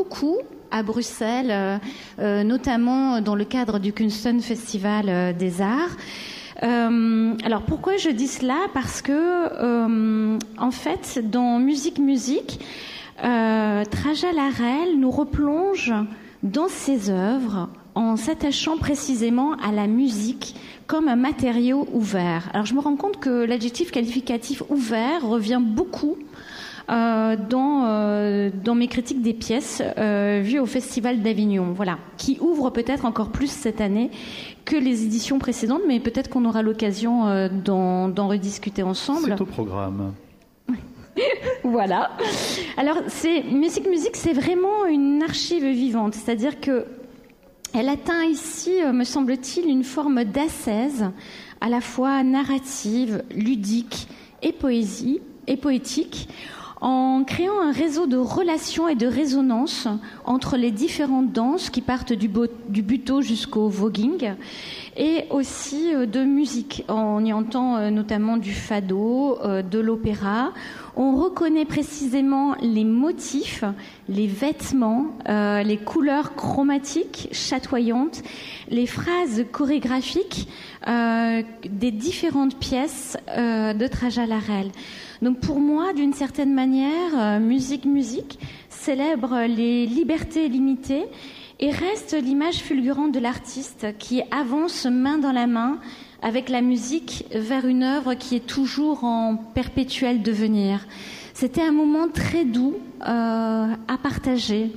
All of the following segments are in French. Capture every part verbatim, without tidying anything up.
beaucoup à Bruxelles, euh, euh, notamment dans le cadre du Kunsten Festival euh, des Arts. Euh, alors pourquoi je dis cela ? Parce que euh, en fait, dans Musique Musique, euh, Traja Larel nous replonge dans ses œuvres en s'attachant précisément à la musique comme un matériau ouvert. Alors je me rends compte que l'adjectif qualificatif ouvert revient beaucoup euh, dans, euh, dans mes critiques des pièces euh, vues au Festival d'Avignon, voilà, qui ouvre peut-être encore plus cette année que les éditions précédentes, mais peut-être qu'on aura l'occasion euh, d'en, d'en rediscuter ensemble. C'est au programme. Voilà. Alors, c'est, Musique Musique, c'est vraiment une archive vivante, c'est-à-dire que elle atteint ici, me semble-t-il, une forme d'ascèse à la fois narrative, ludique et poésie et poétique, en créant un réseau de relations et de résonances entre les différentes danses qui partent du, bo- du buto jusqu'au voguing, et aussi de musique. On y entend notamment du fado, de l'opéra. On reconnaît précisément les motifs, les vêtements, euh, les couleurs chromatiques chatoyantes, les phrases chorégraphiques euh, des différentes pièces euh, de Traja Larel. Donc pour moi, d'une certaine manière, euh, Musique Musique célèbre les libertés limitées et reste l'image fulgurante de l'artiste qui avance main dans la main avec la musique vers une œuvre qui est toujours en perpétuel devenir. C'était un moment très doux euh, à partager.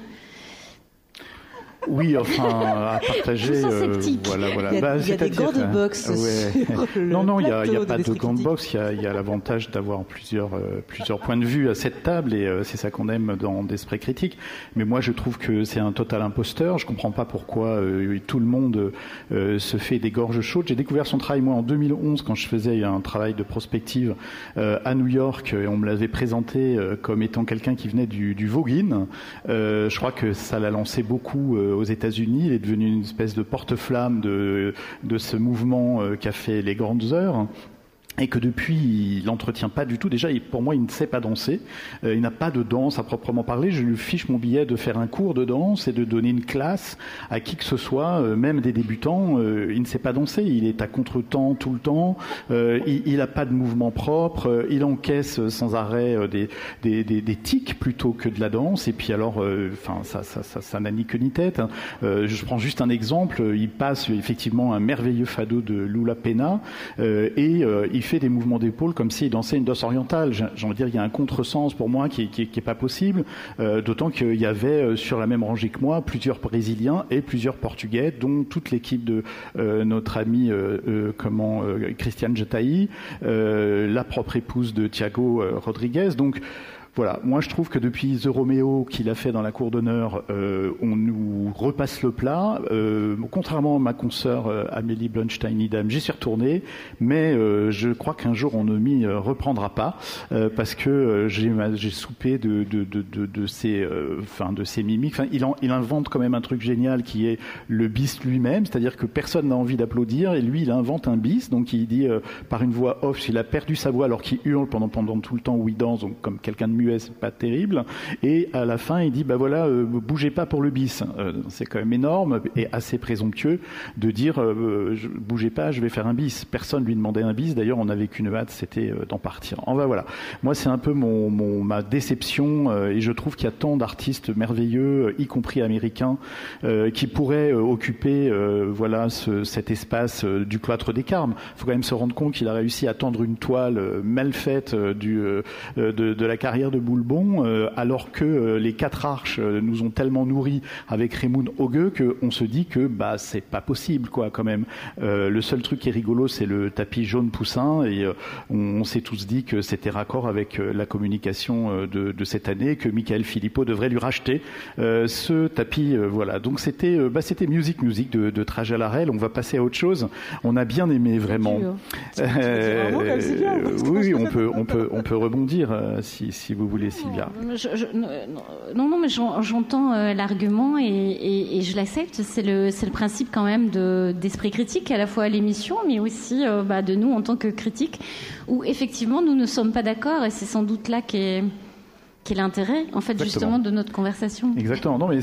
Oui, enfin, à partager. Je sens sceptique. Euh, voilà, voilà. Il y a, bah, il y a des gants de boxe. Ouais. Sur le non, non, il y a, il y a plateau pas de d'Esprit gants de Critique. boxe. Il y a, il y a l'avantage d'avoir plusieurs, euh, plusieurs points de vue à cette table, et euh, c'est ça qu'on aime dans d'Esprit Critique. Mais moi, je trouve que c'est un total imposteur. Je comprends pas pourquoi euh, tout le monde euh, se fait des gorges chaudes. J'ai découvert son travail moi en deux mille onze quand je faisais un travail de prospective euh, à New York, et on me l'avait présenté euh, comme étant quelqu'un qui venait du, du voguing. Euh, je crois que ça l'a lancé beaucoup euh, aux États-Unis. Il est devenu une espèce de porte-flamme de, de ce mouvement euh, qu'a fait les grandes heures. Et que depuis, il n'entretient pas du tout. Déjà, il, pour moi, il ne sait pas danser. Euh, il n'a pas de danse à proprement parler. Je lui fiche mon billet de faire un cours de danse et de donner une classe à qui que ce soit, euh, même des débutants. Euh, il ne sait pas danser. Il est à contre-temps tout le temps. Euh, il n'a pas de mouvement propre. Euh, il encaisse sans arrêt euh, des, des, des, des tics plutôt que de la danse. Et puis alors, enfin, euh, ça, ça, ça, ça n'a ni queue ni tête. Hein. Euh, je prends juste un exemple. Il passe effectivement un merveilleux fado de Lula Pena euh, et euh, il fait des mouvements d'épaule comme s'il dansait une danse orientale. J'ai envie de dire, il y a un contresens pour moi qui, qui, qui est pas possible, euh, d'autant qu'il y avait euh, sur la même rangée que moi plusieurs Brésiliens et plusieurs Portugais, dont toute l'équipe de euh, notre ami euh, euh, comment euh, Christiane Jataï, euh, la propre épouse de Thiago euh, Rodriguez. Donc voilà, moi je trouve que depuis The Romeo qu'il a fait dans la cour d'honneur, euh, on nous repasse le plat. Euh, contrairement à ma consoeur euh, Amélie Blunstein-Idam, j'y suis retourné, mais euh, je crois qu'un jour on ne m'y euh, reprendra pas euh, parce que euh, j'ai, j'ai soupé de de de de, de ces, enfin euh, de ces mimiques. Enfin, il en, il invente quand même un truc génial qui est le bis lui-même, c'est-à-dire que personne n'a envie d'applaudir et lui il invente un bis, donc il dit euh, par une voix off, il a perdu sa voix alors qu'il hurle pendant pendant tout le temps où il danse, donc comme quelqu'un de c'est pas terrible, et à la fin il dit bah voilà, euh, bougez pas pour le bis. Euh, c'est quand même énorme et assez présomptueux de dire euh, je, bougez pas, je vais faire un bis. Personne lui demandait un bis, d'ailleurs on n'avait qu'une hâte, c'était euh, d'en partir. Enfin voilà, moi c'est un peu mon, mon ma déception euh, et je trouve qu'il y a tant d'artistes merveilleux, euh, y compris américains, euh, qui pourraient euh, occuper euh, voilà ce, cet espace euh, du cloître des Carmes. Il faut quand même se rendre compte qu'il a réussi à tendre une toile euh, mal faite euh, du euh, de, de la carrière de Boulbon, euh, alors que euh, les quatre arches euh, nous ont tellement nourris avec Raymond Hogueux qu'on se dit que bah c'est pas possible quoi quand même. Euh, le seul truc qui est rigolo c'est le tapis jaune poussin et euh, on, on s'est tous dit que c'était raccord avec euh, la communication euh, de, de cette année, que Michael Philippot devrait lui racheter euh, ce tapis. Euh, voilà, donc c'était euh, bah c'était Musique Musique de, de Traja Larel. On va passer à autre chose. On a bien aimé vraiment. Euh, oui, on peut on peut on peut rebondir euh, si si vous voulez, Sylvia. Je, je, non, non, mais j'entends euh, l'argument et, et, et je l'accepte. C'est le, c'est le principe quand même de, d'Esprit Critique, à la fois à l'émission, mais aussi euh, bah, de nous en tant que critiques, où effectivement nous ne sommes pas d'accord et c'est sans doute là qu'est, Quel intérêt, en fait, Exactement. justement, de notre conversation. Exactement. Non, mais